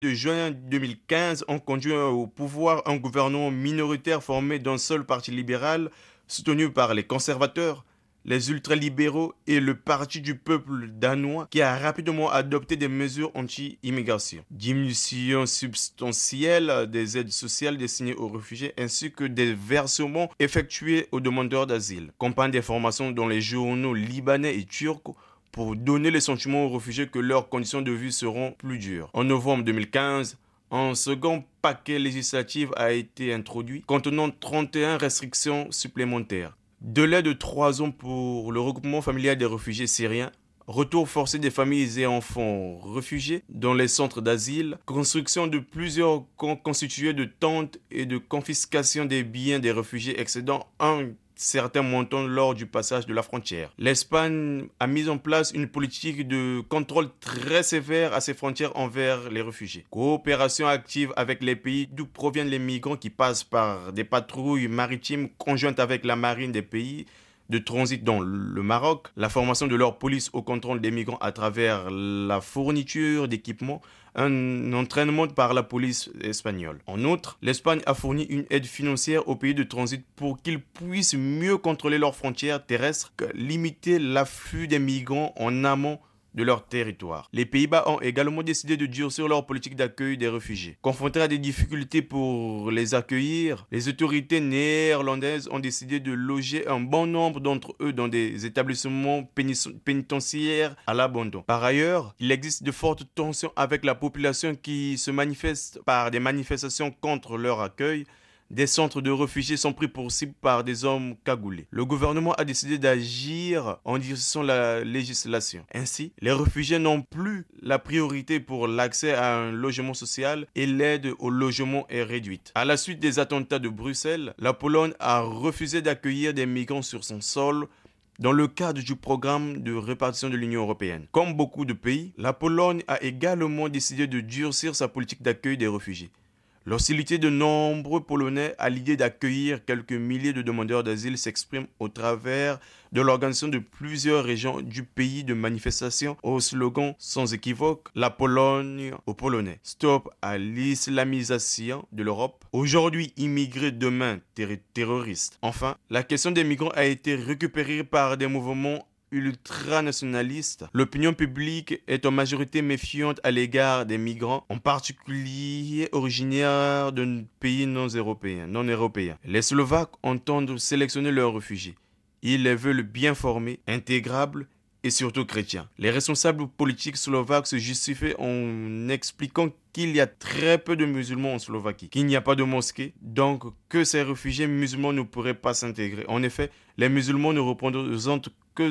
de juin 2015 ont conduit au pouvoir un gouvernement minoritaire formé d'un seul parti libéral, soutenu par les conservateurs, les ultralibéraux et le Parti du peuple danois, qui a rapidement adopté des mesures anti-immigration. Diminution substantielle des aides sociales destinées aux réfugiés ainsi que des versements effectués aux demandeurs d'asile. Campagne d'information dans les journaux libanais et turcs pour donner le sentiment aux réfugiés que leurs conditions de vie seront plus dures. En novembre 2015, un second paquet législatif a été introduit contenant 31 restrictions supplémentaires. Délai de 3 ans pour le regroupement familial des réfugiés syriens, retour forcé des familles et enfants réfugiés dans les centres d'asile, construction de plusieurs camps constitués de tentes et de confiscation des biens des réfugiés excédant un certain montant lors du passage de la frontière. L'Espagne a mis en place une politique de contrôle très sévère à ses frontières envers les réfugiés. Coopération active avec les pays d'où proviennent les migrants qui passent par des patrouilles maritimes conjointes avec la marine des pays de transit dont le Maroc, la formation de leur police au contrôle des migrants à travers la fourniture d'équipements, un entraînement par la police espagnole. En outre, l'Espagne a fourni une aide financière aux pays de transit pour qu'ils puissent mieux contrôler leurs frontières terrestres, limiter l'afflux des migrants en amont de leur territoire. Les Pays-Bas ont également décidé de durcir leur politique d'accueil des réfugiés. Confrontés à des difficultés pour les accueillir, les autorités néerlandaises ont décidé de loger un bon nombre d'entre eux dans des établissements pénitentiaires à l'abandon. Par ailleurs, il existe de fortes tensions avec la population qui se manifeste par des manifestations contre leur accueil. Des centres de réfugiés sont pris pour cible par des hommes cagoulés. Le gouvernement a décidé d'agir en direction de la législation. Ainsi, les réfugiés n'ont plus la priorité pour l'accès à un logement social et l'aide au logement est réduite. À la suite des attentats de Bruxelles, la Pologne a refusé d'accueillir des migrants sur son sol dans le cadre du programme de répartition de l'Union européenne. Comme beaucoup de pays, la Pologne a également décidé de durcir sa politique d'accueil des réfugiés. L'hostilité de nombreux Polonais à l'idée d'accueillir quelques milliers de demandeurs d'asile s'exprime au travers de l'organisation de plusieurs régions du pays de manifestations au slogan sans équivoque « La Pologne aux Polonais ». Stop à l'islamisation de l'Europe. Aujourd'hui immigrés, demain terroristes. Enfin, la question des migrants a été récupérée par des mouvements ultranationaliste, l'opinion publique est en majorité méfiante à l'égard des migrants, en particulier originaires de pays non européens. Les Slovaques entendent sélectionner leurs réfugiés. Ils les veulent bien formés, intégrables et surtout chrétiens. Les responsables politiques slovaques se justifient en expliquant qu'il y a très peu de musulmans en Slovaquie, qu'il n'y a pas de mosquée, donc que ces réfugiés musulmans ne pourraient pas s'intégrer. En effet, les musulmans ne représentent que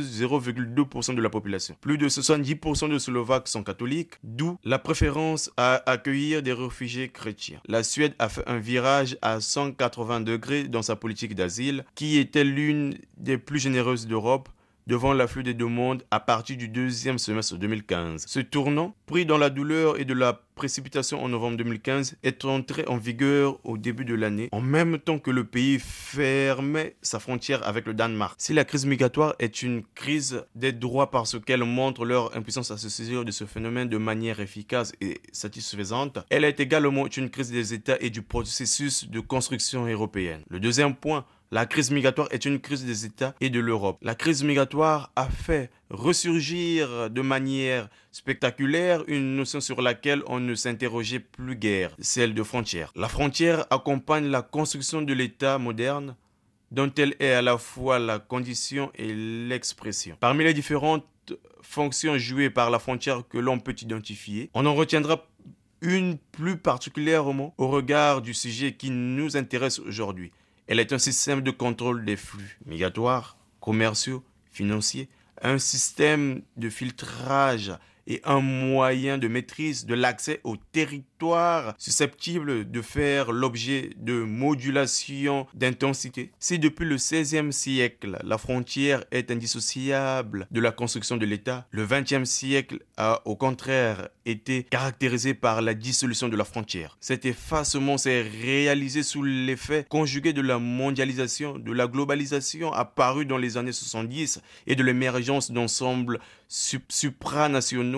0,2% de la population. Plus de 70% de Slovaques sont catholiques, d'où la préférence à accueillir des réfugiés chrétiens. La Suède a fait un virage à 180 degrés dans sa politique d'asile, qui était l'une des plus généreuses d'Europe, devant l'afflux des demandes à partir du deuxième semestre 2015. Ce tournant, pris dans la douleur et de la précipitation en novembre 2015, est entré en vigueur au début de l'année, en même temps que le pays fermait sa frontière avec le Danemark. Si la crise migratoire est une crise des droits parce qu'elle montre leur impuissance à se saisir de ce phénomène de manière efficace et satisfaisante, elle est également une crise des États et du processus de construction européenne. Le deuxième point, la crise migratoire est une crise des États et de l'Europe. La crise migratoire a fait ressurgir de manière spectaculaire une notion sur laquelle on ne s'interrogeait plus guère, celle de frontière. La frontière accompagne la construction de l'État moderne, dont elle est à la fois la condition et l'expression. Parmi les différentes fonctions jouées par la frontière que l'on peut identifier, on en retiendra une plus particulièrement au regard du sujet qui nous intéresse aujourd'hui. Elle est un système de contrôle des flux migratoires, commerciaux, financiers, un système de filtrage et un moyen de maîtrise de l'accès aux territoires susceptibles de faire l'objet de modulations d'intensité. Si depuis le XVIe siècle, la frontière est indissociable de la construction de l'État, le XXe siècle a au contraire été caractérisé par la dissolution de la frontière. Cet effacement s'est réalisé sous l'effet conjugué de la mondialisation, de la globalisation apparue dans les années 70 et de l'émergence d'ensembles supranationaux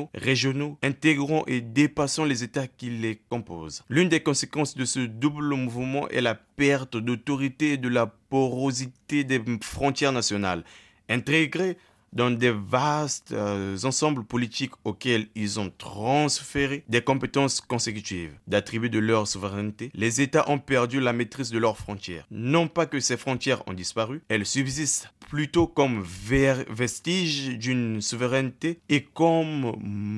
nationaux, régionaux, intégrant et dépassant les États qui les composent. L'une des conséquences de ce double mouvement est la perte d'autorité et de la porosité des frontières nationales. Intégrées dans des vastes ensembles politiques auxquels ils ont transféré des compétences consécutives, d'attribuer de leur souveraineté, les États ont perdu la maîtrise de leurs frontières. Non pas que ces frontières ont disparu, elles subsistent plutôt comme vestiges d'une souveraineté et comme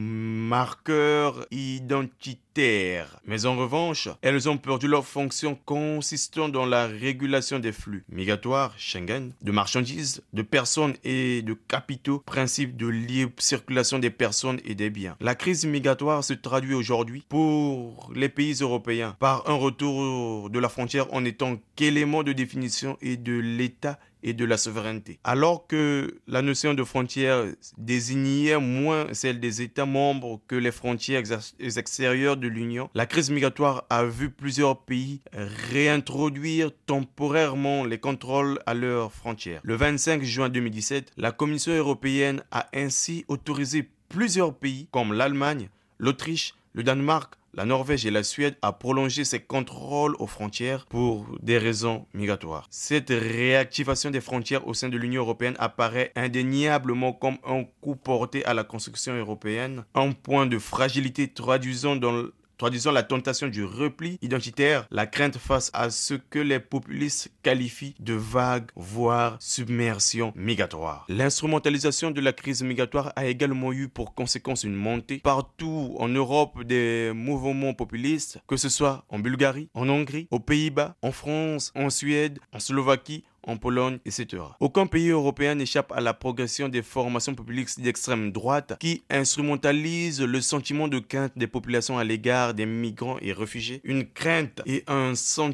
marqueurs identitaires. Mais en revanche, elles ont perdu leur fonction consistant dans la régulation des flux migratoires, Schengen, de marchandises, de personnes et de capitaux, principe de libre circulation des personnes et des biens. La crise migratoire se traduit aujourd'hui pour les pays européens par un retour de la frontière en étant qu'élément de définition et de l'État et de la souveraineté. Alors que la notion de frontière désignait moins celle des États membres que les frontières extérieures de l'Union, la crise migratoire a vu plusieurs pays réintroduire temporairement les contrôles à leurs frontières. Le 25 juin 2017, la Commission européenne a ainsi autorisé plusieurs pays comme l'Allemagne, l'Autriche, le Danemark, la Norvège et la Suède à prolonger ces contrôles aux frontières pour des raisons migratoires. Cette réactivation des frontières au sein de l'Union européenne apparaît indéniablement comme un coup porté à la construction européenne, un point de fragilité traduisant la tentation du repli identitaire, la crainte face à ce que les populistes qualifient de vague, voire submersion migratoire. L'instrumentalisation de la crise migratoire a également eu pour conséquence une montée partout en Europe des mouvements populistes, que ce soit en Bulgarie, en Hongrie, aux Pays-Bas, en France, en Suède, en Slovaquie, en Pologne, etc. Aucun pays européen n'échappe à la progression des formations populistes d'extrême droite qui instrumentalisent le sentiment de crainte des populations à l'égard des migrants et réfugiés. Une crainte et un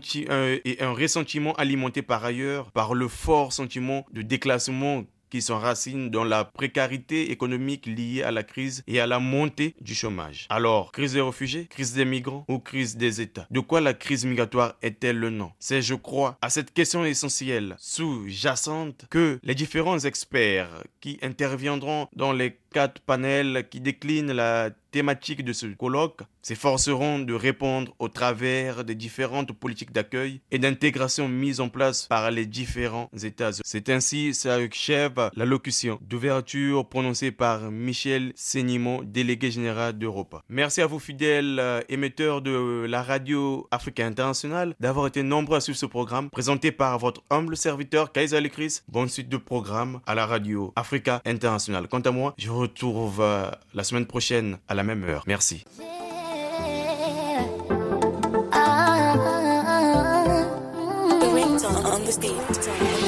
ressentiment alimenté par ailleurs par le fort sentiment de déclassement qui s'enracinent dans la précarité économique liée à la crise et à la montée du chômage. Alors, crise des réfugiés, crise des migrants ou crise des États? De quoi la crise migratoire est-elle le nom? C'est, je crois, à cette question essentielle, sous-jacente, que les différents experts qui interviendront dans les 4 panels qui déclinent la thématique de ce colloque s'efforceront de répondre au travers des différentes politiques d'accueil et d'intégration mises en place par les différents États. C'est ainsi s'achève l'allocution d'ouverture prononcée par Michel Sénimon, délégué général d'Europa. Merci à vous fidèles émetteurs de la radio Africa International d'avoir été nombreux à suivre ce programme présenté par votre humble serviteur Kaiser Lekris. Bonne suite de programme à la radio Africa International. Quant à moi, je vous retrouve la semaine prochaine à la même heure. Merci. The ringtone on the stage.